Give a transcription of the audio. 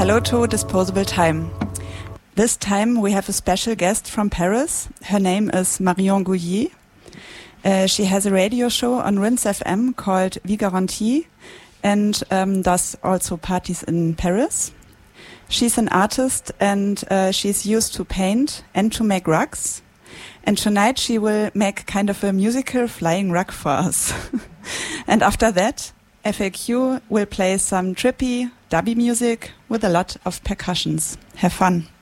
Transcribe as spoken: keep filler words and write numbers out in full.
Hello to Disposable Time. This time we have a special guest from Paris. Her name is Marion Gouillet. Uh, she has a radio show on Rinse F M called Vie Garantie and um, does also parties in Paris. She's an artist and uh, she's used to paint and to make rugs. And tonight she will make kind of a musical flying rug for us. And after that, F A Q will play some trippy, dubby music with a lot of percussions. Have fun.